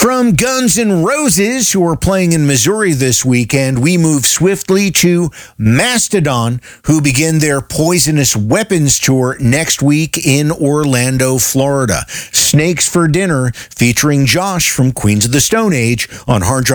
From Guns N' Roses, who are playing in Missouri this weekend, we move swiftly to Mastodon, who begin their Poisonous Weapons tour next week in Orlando, Florida. Snakes for Dinner, featuring Josh from Queens of the Stone Age on Hard Drive.